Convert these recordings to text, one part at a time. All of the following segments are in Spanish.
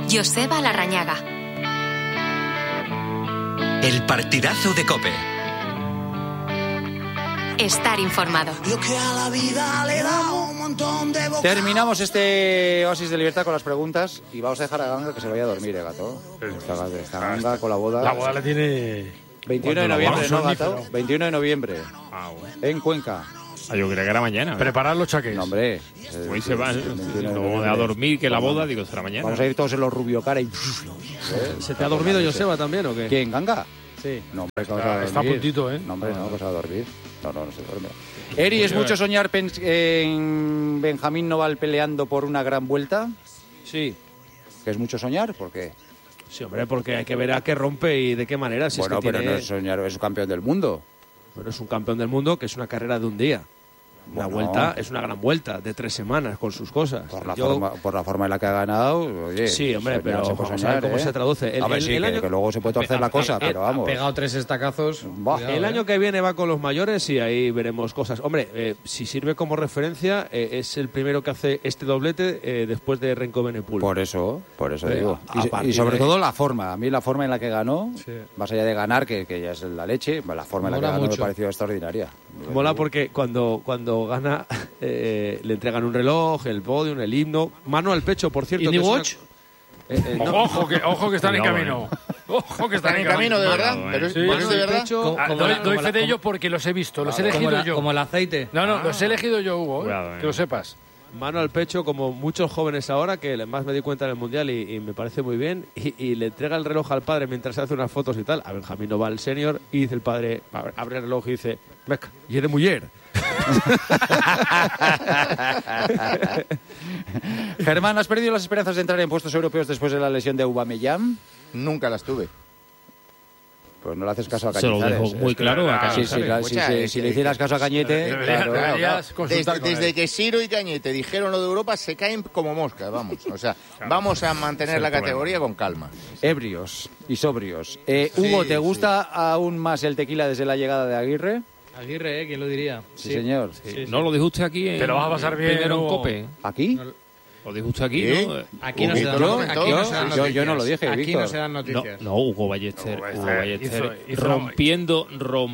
Joseba Larrañaga. El partidazo de COPE. Estar informado. Terminamos este oasis de libertad con las preguntas y vamos a dejar a Ganga que se vaya a dormir, Gato. Esta Ganga con la boda. La boda la tiene... 21 de noviembre, ¿no, Gato? 21 de noviembre. Bueno. En Cuenca. Yo creía que era mañana. Preparar los chaqués. No, hombre. Hoy se va a dormir, que la boda, digo, será mañana. Vamos a ir todos en los rubio cara y... ¿Se te ha dormido Joseba también o qué? ¿Quién, Ganga? Sí. No, hombre, que vas a dormir. Está a puntito, ¿eh? No, hombre, no, vas a dormir. No se duerme. Eri, ¿es mucho soñar en Benjamín Noval peleando por una gran vuelta? Sí. ¿Que es mucho soñar? ¿Por qué? Sí, hombre, porque hay que ver a qué rompe y de qué manera. Si bueno, es que pero no es soñar, es campeón del mundo. Pero es un campeón del mundo que es una carrera de un día. La vuelta es una gran vuelta de 3 semanas con sus cosas. Por la forma en la que ha ganado, oye. Sí, hombre, pero se vamos a ver cómo se traduce. El año... que luego se puede torcer la cosa, pero vamos. Ha pegado 3 estacazos. El año que viene va con los mayores y ahí veremos cosas. Hombre, si sirve como referencia, es el primero que hace este doblete después de Renko Benepul. Por eso digo. Y sobre todo la forma. A mí la forma en la que ganó, más allá de ganar, que ya es la leche, la forma en la que ganó me pareció extraordinaria. Mola porque cuando gana le entregan un reloj, el podium, el himno, mano al pecho, por cierto. ¿Y Watch? No. Ojo que están en camino. Ojo que están en camino, de verdad. Pero es de verdad. Doy fe de ello porque los he visto, los he elegido yo. Como el aceite. No, los he elegido yo, Hugo. Que lo sepas. Mano al pecho, como muchos jóvenes ahora, que más me di cuenta en el Mundial y me parece muy bien, y le entrega el reloj al padre mientras se hace unas fotos y tal. A Benjamín Noval senior, y dice el padre, abre el reloj y dice, venga, y eres mujer. Germán, ¿has perdido las esperanzas de entrar en puestos europeos después de la lesión de Aubameyang? Nunca las tuve. Pues no le haces caso a Cañete. Se lo dejo muy claro a Cañete. Si le hicieras caso a Cañete... Desde que Siro y Cañete dijeron lo de Europa, se caen como moscas, vamos. O sea, vamos a mantener la categoría con calma. Ebrios y sobrios. Hugo, ¿te gusta aún más el tequila desde la llegada de Aguirre? Aguirre, ¿quién lo diría? Sí, señor. Sí. ¿No lo dijo usted aquí? Pero vas a pasar bien. Primero en COPE. ¿Aquí? Lo dijo usted aquí, ¿Sí? ¿no? Aquí no se dan noticias. Yo no lo dije, Aquí Víctor. no se dan noticias. No, Hugo Ballester hizo rompiendo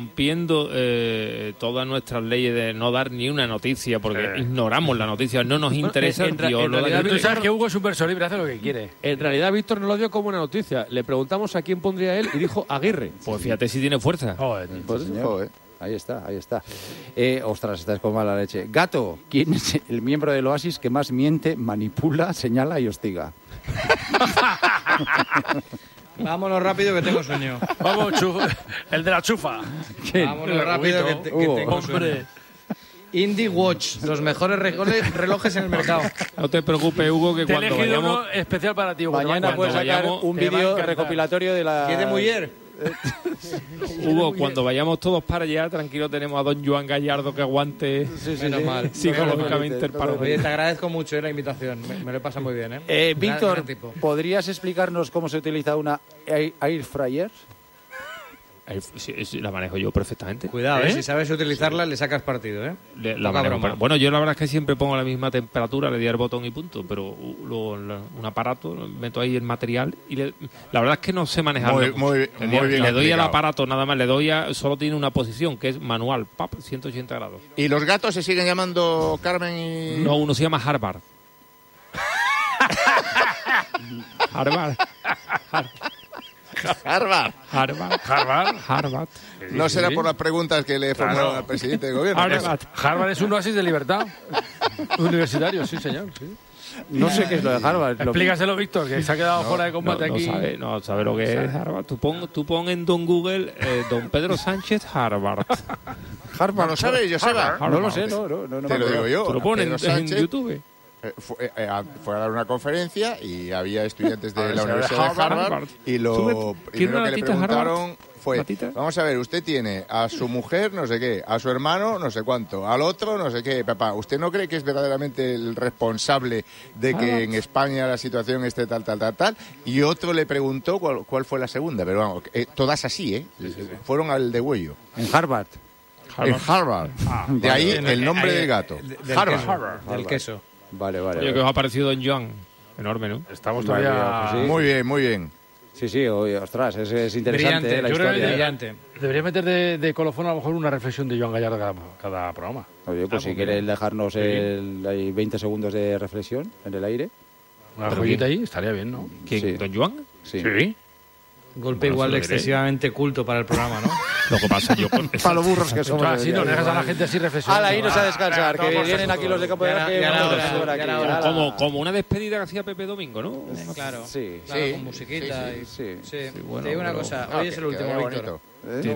todas nuestras leyes de no dar ni una noticia, porque ignoramos la noticia, no nos interesa. En realidad, Tú sabes que Hugo es un verso libre, hace lo que quiere. En realidad, Víctor nos lo dio como una noticia. Le preguntamos a quién pondría él y dijo Aguirre. Pues fíjate si tiene fuerza. Pues, señor. Ahí está. Ostras, esta es con mala leche. Gato, ¿quién es el miembro del Oasis que más miente, manipula, señala y hostiga? Vámonos rápido que tengo sueño. Vamos, el de la chufa. Vámonos rápido que tengo sueño. Indie Watch, los mejores relojes en el mercado. No te preocupes, Hugo, que cuando vayamos... uno especial para ti, Hugo. Mañana puedes sacar un vídeo recopilatorio de la... ¿Qué de mujer? Hugo, cuando vayamos todos para allá, tranquilo, tenemos a don Joan Gallardo que aguante Menos mal. Psicológicamente el paro. Oye, te agradezco mucho la invitación, me lo pasa muy bien. Víctor, ¿podrías explicarnos cómo se utiliza una air fryer? Sí, la manejo yo perfectamente. Cuidado, si sabes utilizarla, le sacas partido, Bueno, yo la verdad es que siempre pongo la misma temperatura, le doy al botón y punto, pero un aparato, meto ahí el material y la verdad es que no sé manejarlo. Muy bien le doy al aparato nada más, solo tiene una posición que es manual, 180 grados. ¿Y los gatos se siguen llamando Carmen y...? No, uno se llama Harvard. Harvard. No será por las preguntas que le formularon al presidente del gobierno. Harvard es un oasis de libertad. Universitario, sí, señor. Sí. No sé qué es lo de Harvard. Explícaselo, Víctor, que se ha quedado fuera de combate aquí. No sabe lo que es Harvard. Tú pon en Don Google Don Pedro Sánchez Harvard. ¿No lo sabes, Joseba? No lo sé, no. Te lo digo yo. Tú lo pones en YouTube. Fue a dar una conferencia y había estudiantes de la Universidad de Harvard y lo primero que le preguntaron fue, vamos a ver, usted tiene a su mujer no sé qué, a su hermano no sé cuánto, al otro no sé qué, papá, ¿usted no cree que es verdaderamente el responsable de que en España la situación esté tal? Y otro le preguntó cuál fue la segunda, pero vamos, todas así, fueron al degüello. En Harvard. En Harvard. De ahí el nombre del gato. Harvard. Del queso. Vale. Oye, ¿qué os ha parecido Don Joan? Enorme, ¿no? Estamos todavía... Pues sí. Muy bien, muy bien. Sí, ostras, es interesante Brillante, la yo creo que historia. brillante. Debería meter de colofón a lo mejor una reflexión de Joan Gallardo cada programa. Oye, pues si quieres dejarnos hay 20 segundos de reflexión en el aire. Una joyita ahí estaría bien, ¿no? ¿Quién? Sí. ¿Don Joan? Sí. Golpe Bueno, igual se lo diré. excesivamente culto para el programa, ¿no? Lo que pasa yo con... Para los burros que somos. Así no dejas a la gente así reflexionar. Hala, irnos a descansar, que vienen aquí los de campo de Ya arte. era vamos hora, a por ya aquí. era hora. Hala. como una despedida que hacía Pepe Domingo, ¿no? Claro, Sí. claro, Sí, con musiquita. sí, y- sí. sí. bueno, Te digo una pero- cosa, hoy es el último, quedaría Víctor. bonito. ¿Eh?